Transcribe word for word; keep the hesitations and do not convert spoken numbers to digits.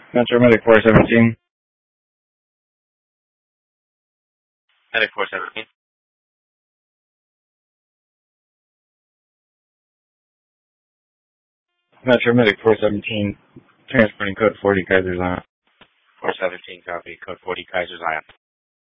Metro Medic four seventeen. Medic four seventeen. Metro Medic four seventeen. Transporting code forty Kaiser Zion. four seventeen, copy. Code forty, Kaiser Zion.